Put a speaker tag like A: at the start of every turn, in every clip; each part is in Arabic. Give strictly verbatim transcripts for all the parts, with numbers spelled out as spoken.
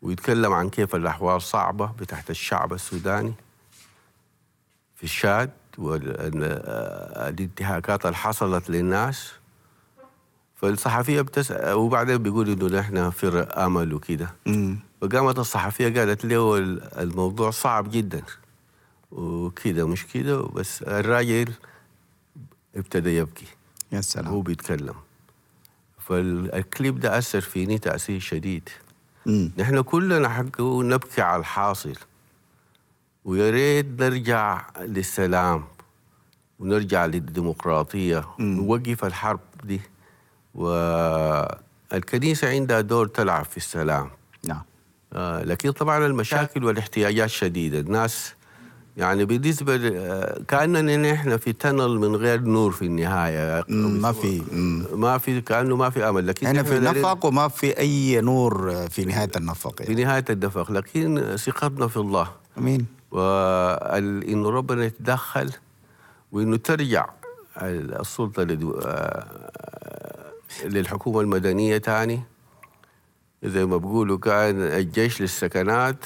A: ويتكلم عن كيف الأحوال صعبة بتاعت الشعب السوداني في الشاد والانتهاكات اللي حصلت للناس. فالصحفية بتسأل وبعدين بيقول إنه نحن في أمل وكده. فقامت الصحفية قالت له الموضوع صعب جدا وكده مش كده، بس الراجل ابتدى يبكي.
B: يا سلام.
A: هو بيتكلم. فالكليب ده أثر فيني تأثير شديد.
B: مم.
A: نحن كلنا حقه نبكي على الحاصل، ويا ريت نرجع للسلام ونرجع للديمقراطية ونوقف الحرب دي. والكنيسة عندها دور تلعب في السلام.
B: نعم.
A: آه لكن طبعا المشاكل والاحتياجات شديدة. الناس يعني بالنسبة كأننا نحن في تنل من غير نور في النهاية.
B: ما في
A: ما في كأنه ما في أمل. لكن
B: احنا في نفق وما في أي نور في نهاية النفق
A: في نهاية النفق. لكن ثقتنا في الله.
B: أمين.
A: وإنه ربنا يتدخل وإنه ترجع السلطة للحكومة المدنية تاني. زي ما بقولوا كان الجيش للسكنات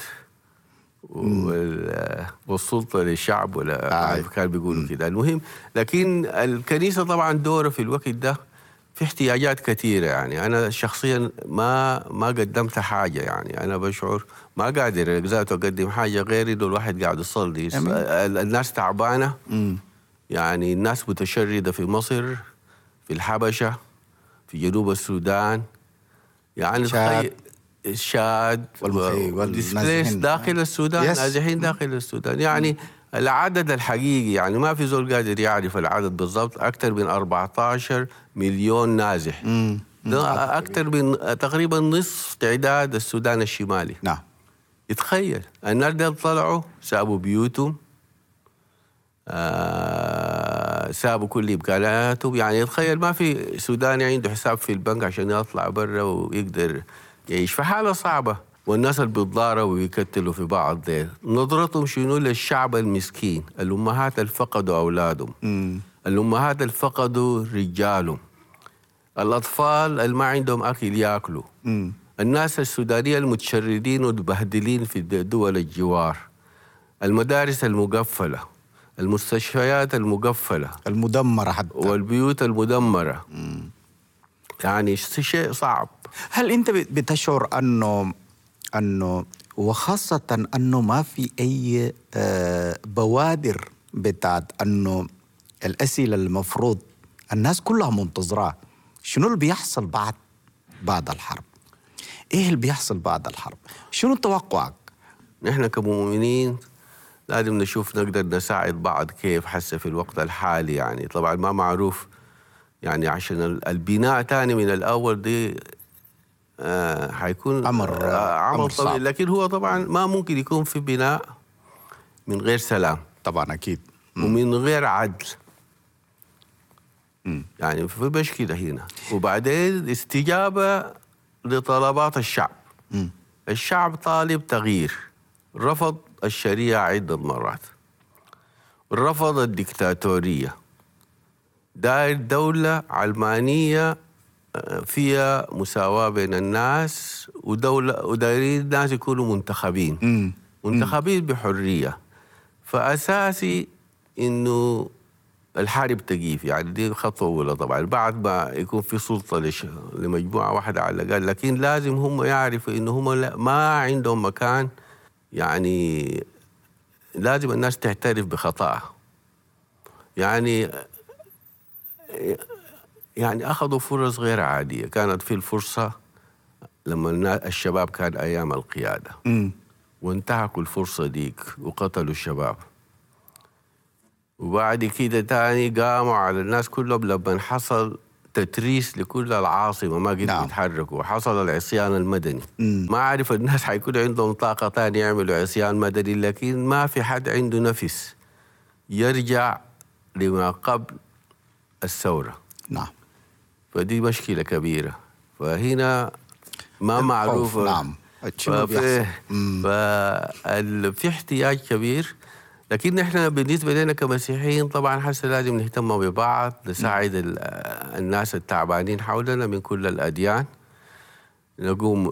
A: والسلطة للشعب، ولا آه. كان بيقولوا كده. المهم لكن الكنيسة طبعا دوره في الوقت ده في احتياجات كثيرة. يعني أنا شخصيا ما ما قدمت حاجة. يعني أنا بشعر ما قادر ذاته أقدم حاجة غير إنه الواحد قاعد يصلي. الناس تعبانة. م. يعني الناس متشردة في مصر، في الحبشة، في جنوب السودان، يعني
B: شاد
A: الشاد والديسبليس داخل السودان، نازحين داخل السودان. يعني العدد الحقيقي يعني ما في زول قادر يعرف العدد بالضبط. أكثر من أربعة عشر مليون نازح. ده أكثر من تقريبا نصف تعداد السودان الشمالي.
B: نعم.
A: يتخيل الناس دول طلعوا سابوا بيوتهم، آه سابوا كل إمكاناتهم. يعني يتخيل ما في سوداني عنده حساب في البنك عشان يطلع برا ويقدر يعيش في حالة صعبة. والناس اللي بيتضاربوا ويكتلوا في بعض ديل نظرتهم شنو للشعب المسكين، الأمهات اللي فقدوا أولادهم، م. الأمهات اللي فقدوا رجالهم، الأطفال اللي ما عندهم أكل يأكلوا، م. الناس السودانية المتشردين ومبهدلين في دول الجوار، المدارس المقفلة، المستشفيات المقفلة
B: المدمرة حتى،
A: والبيوت المدمرة. م. يعني شيء صعب.
B: هل أنت بتشعر أنه أنه وخاصة أنه ما في أي بوادر بتاعت أنه الأسئلة المفروض الناس كلها منتظرة شنو اللي بيحصل بعد بعد الحرب؟ إيه اللي بيحصل بعد الحرب؟ شنو توقعك؟
A: نحن كمؤمنين لازم نشوف نقدر نساعد بعض كيف حسه في الوقت الحالي. يعني طبعا ما معروف يعني عشان البناء تاني من الأول دي آه حيكون
B: أمر
A: آه عمل
B: أمر
A: طويل.
B: صعب.
A: لكن هو طبعا ما ممكن يكون في بناء من غير سلام.
B: طبعا أكيد.
A: م. ومن غير عدل. م. يعني في مشكلة هنا. وبعدين استجابة لطلبات الشعب. م. الشعب طالب تغيير، رفض الشريعة عدة مرات، رفض الدكتاتورية، داير دولة علمانية فيها مساواة بين الناس، ودولة ودايرين الناس يكونوا منتخبين م. منتخبين بحرية. فأساسي إنه الحرب تقيف. يعني دي خطوة أولى طبعا بعد ما يكون في سلطة لش... لمجموعة واحدة على الأقل. لكن لازم هم يعرفوا إنه هم لا... ما عندهم مكان. يعني لازم الناس تعترف بخطأها. يعني يعني أخذوا فرص غير عادية. كانت في الفرصة لما الشباب كان أيام القيادة م. وانتهكوا الفرصة ديك وقتلوا الشباب. وبعد كده تاني قاموا على الناس كلهم لما حصل تتريس لكل العاصمة ما قدروا نعم. يتحركوا وحصل العصيان المدني. م. ما أعرف الناس حيكون عندهم طاقة تاني يعملوا عصيان مدني، لكن ما في حد عنده نفس يرجع لما قبل الثورة.
B: نعم.
A: فدي مشكلة كبيرة. فهنا ما معروف.
B: نعم.
A: ففي, ففي احتياج كبير. لكن نحن بالنسبة لنا كمسيحيين طبعا حسنا لازم نهتم ببعض، نساعد الناس التعبانين حولنا من كل الأديان، نقوم